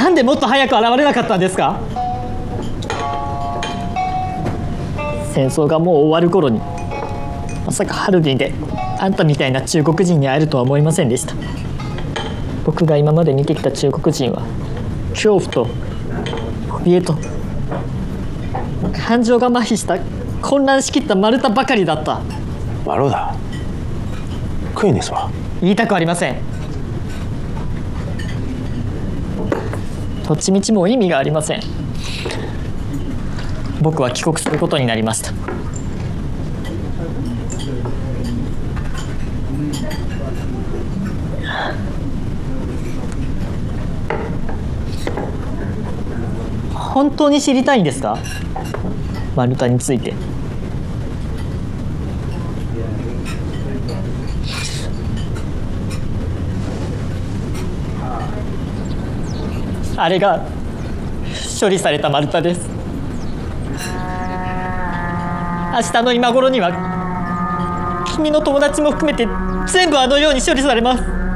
なんでもっと早く現れなかったんですか？戦争がもう終わる頃に、まさかハルビンであんたみたいな中国人に会えるとは思いませんでした。僕が今まで見てきた中国人は恐怖と怯えと感情が麻痺した混乱しきった丸太ばかりだった。 マロダクイネスは？ 言いたくありません。どっちみちもう意味がありません。僕は帰国することになりました。本当に知りたいんですか？丸太について。あれが処理された丸太です。明日の今頃には君の友達も含めて全部あのように処理されます。